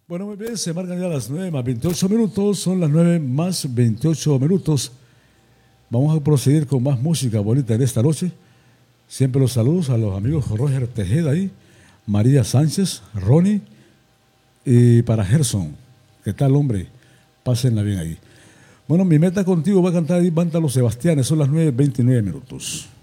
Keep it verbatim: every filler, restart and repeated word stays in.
Bueno, muy bien, se marcan ya las nueve más veintiocho minutos, son las nueve más veintiocho minutos. Vamos a proseguir con más música bonita en esta noche. Siempre los saludos a los amigos Roger Tejeda ahí, María Sánchez, Ronnie y para Gerson. ¿Qué tal, hombre? Pásenla bien ahí. Bueno, mi meta contigo va a cantar ahí Banda Los Sebastianes, son las nueve veintinueve minutos.